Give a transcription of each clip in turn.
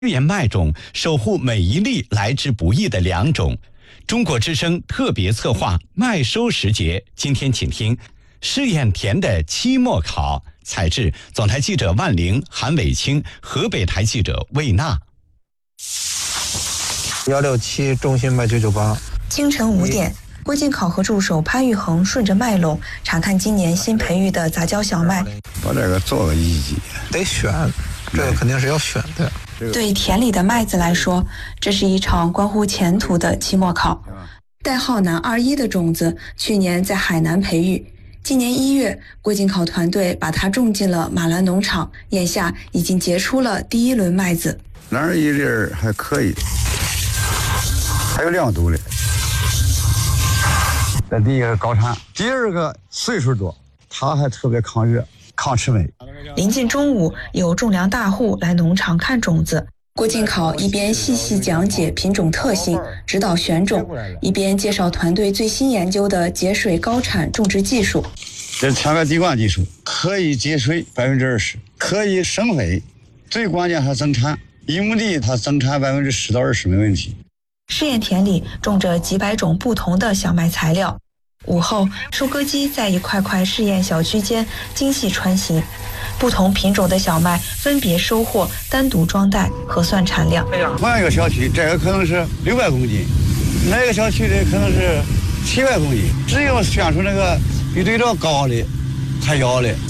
试验麦种，守护每一粒来之不易的良种。中国之声特别策划麦收时节，今天请听试验田的期末考。采制总台记者万玲、韩伟清，河北台记者魏娜。 167中心麦998。 清晨5点，郭靖考核助手潘玉恒顺着麦垄查看今年新培育的杂交小麦。 把这个做个一级， 得选，这个肯定是要选的。 对田里的麦子来说，这是一场关乎前途的期末考。代号南21的种子，去年在海南培育。今年1月，郭靖考团队把它种进了马兰农场，眼下已经结出了第一轮麦子。 南21粒还可以，还有2度的。这第一个高产，第二个岁数多，它还特别抗热、抗吃霉。 临近中午，有种粮大户来农场看种子。郭靖考一边细细讲解品种特性，指导选种，一边介绍团队最新研究的节水高产种植技术。 这是天然滴灌技术，可以节水20%，可以省肥，最关键还增产。1亩地它增产10%到20%没问题。 试验田里种着几百种不同的小麦材料。午后，收割机在一块块试验小区间精细穿行，不同品种的小麦分别收获，单独装袋核算产量。 同样一个小区，这个可能是600公斤，那个小区的可能是700公斤，只有选出那个比对照高的才要的。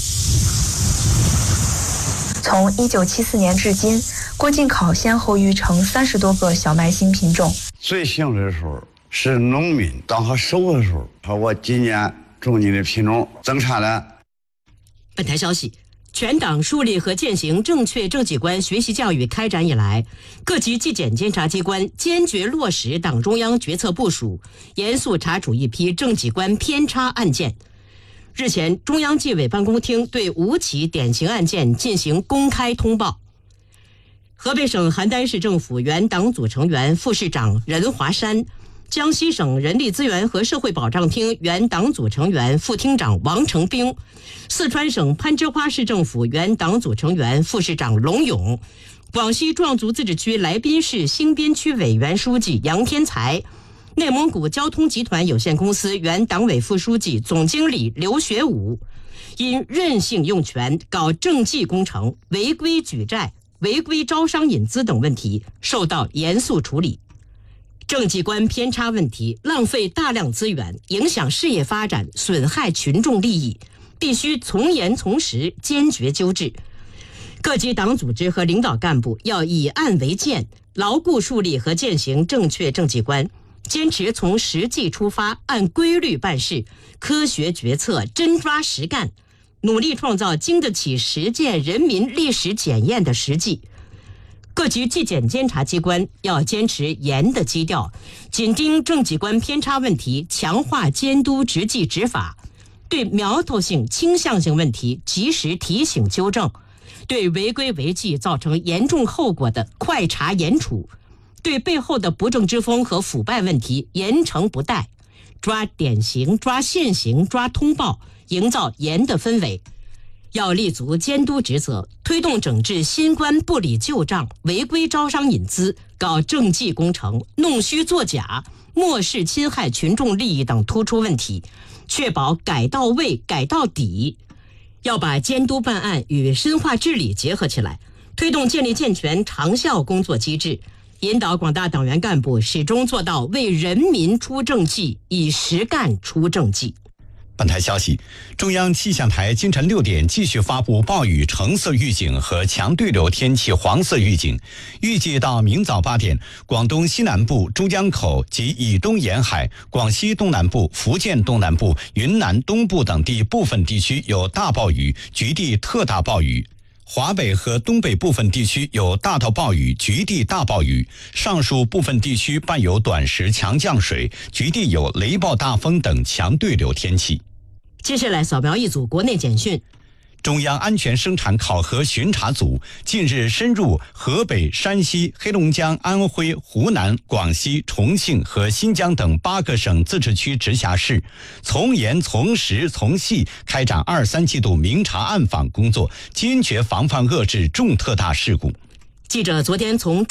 从1974年至今，郭靖考先后育成30多个小麦新品种。 最幸的时候是农民当他收的时候，说我今年种你的品种增产了。 本台消息，全党树立和践行正确政绩观学习教育开展以来，各级纪检监察机关坚决落实党中央决策部署，严肃查处一批政绩观偏差案件。日前，中央纪委办公厅对5起典型案件进行公开通报。河北省邯郸市政府原党组成员、副市长任华山，江西省人力资源和社会保障厅原党组成员、副厅长王成兵，四川省攀枝花市政府原党组成员、副市长龙勇，广西壮族自治区来宾市新边区委原书记杨天才，内蒙古交通集团有限公司原党委副书记、总经理刘学武，因任性用权、搞政绩工程、违规举债、违规招商引资等问题，受到严肃处理。政绩观偏差问题浪费大量资源，影响事业发展，损害群众利益，必须从严从实，坚决纠治。各级党组织和领导干部要以案为鉴，牢固树立和践行正确政绩观，坚持从实际出发，按规律办事，科学决策，真抓实干，努力创造经得起实践人民历史检验的实际。各级纪检监察机关要坚持严的基调，紧盯政绩观偏差问题，强化监督执纪执法，对苗头性、倾向性问题及时提醒纠正，对违规违纪造成严重后果的快查严处，对背后的不正之风和腐败问题严惩不贷，抓典型、抓现行、抓通报，营造严的氛围。要立足监督职责，推动整治新官不理旧账、违规招商引资、搞政绩工程、弄虚作假、漠视侵害群众利益等突出问题，确保改到位、改到底。要把监督办案与深化治理结合起来，推动建立健全长效工作机制，引导广大党员干部始终做到为人民出政绩，以实干出政绩。 本台消息，中央气象台今晨6点继续发布暴雨橙色预警和强对流天气黄色预警。预计到明早8点，广东西南部、珠江口及以东沿海、广西东南部、福建东南部、云南东部等地部分地区有大暴雨，局地特大暴雨。华北和东北部分地区有大到暴雨，局地大暴雨，上述部分地区伴有短时强降水，局地有雷暴大风等强对流天气。 接下来扫描一组国内简讯。 中央安全生产考核巡查组近日深入河北、山西、黑龙江、安徽、湖南、广西、重庆和新疆等8个省自治区直辖市，从严从实从细开展2、3季度明察暗访工作，坚决防范遏制重特大事故。 记者昨天从